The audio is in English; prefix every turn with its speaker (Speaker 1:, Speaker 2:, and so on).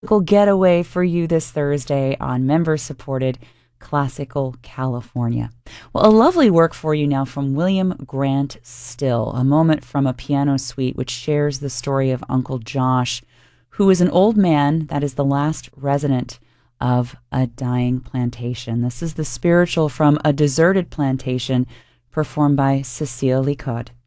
Speaker 1: getaway for you this Thursday on member-supported Classical California. Well, a lovely work for you now from William Grant Still, a moment from a piano suite which shares the story of Uncle Josh, who is an old man that is the last resident of a dying plantation. This is the spiritual from A Deserted Plantation, performed by Cecile Licod.